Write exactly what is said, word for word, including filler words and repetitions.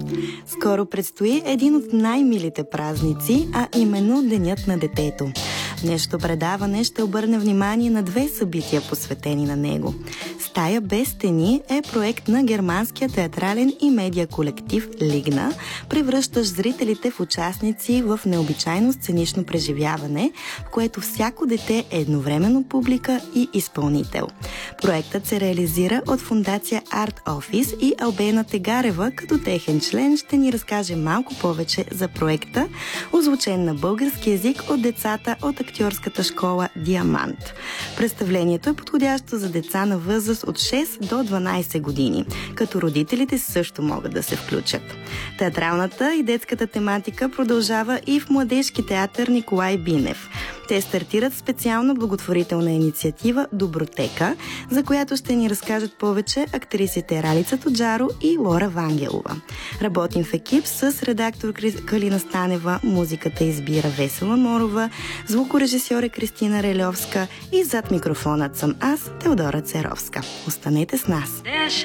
Скоро предстои един от най-милите празници, а именно Денят на детето. Днешното предаване ще обърне внимание на две събития, посветени на него. Стая без стени е проект на германския театрален и медиа колектив Лигна, превръщащ зрителите в участници в необичайно сценично преживяване, в което всяко дете е едновременно публика и изпълнител. Проектът се реализира от фондация Арт Офис и Албена Тегарева, като техен член ще ни разкаже малко повече за проекта, озвучен на български език от децата от актьорската школа Диамант. Представлението е подходящо за деца на възраст от шест до дванайсет години, като родителите също могат да се включат. Театралната и детската тематика продължава и в Младежки театър Николай Бинев. Те стартират специална благотворителна инициатива Добротека, за която ще ни разкажат повече актрисите Ралица Тоджаро и Лора Вангелова. Работим в екип с редактор Калина Станева, музиката избира Весела Морова, звукорежисьор е Кристина Релевска и зад микрофонът съм аз, Теодора Церовска. Останете с нас!